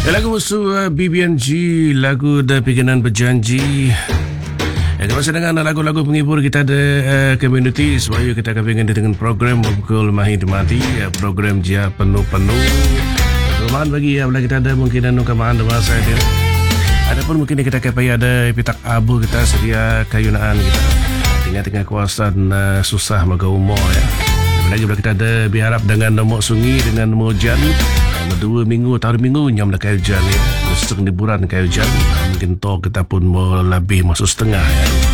Lagu musuh BBNG, lagu The Pikiran Berjanji. Kita masih dengan lagu-lagu penghibur kita ada community, supaya kita akan ingin dengan program pukul mahir mati, program Jia Penuh-Penuh. Kemahan bagi kita ada mungkin anu kemahan masa dia. Adapun mungkin kita akan payah ada pitak abu kita sedia kayunaan kita. Tengah-tengah kuasa dan susah maga umur ya. Lagi kita ada berharap dengan nomor sungi dengan nomor jan. 2 minggu tahun minggu nyam dah kayu jan ya. Setengah liburan kayu jan. Mungkin to kita pun mau lebih masuk setengah ya.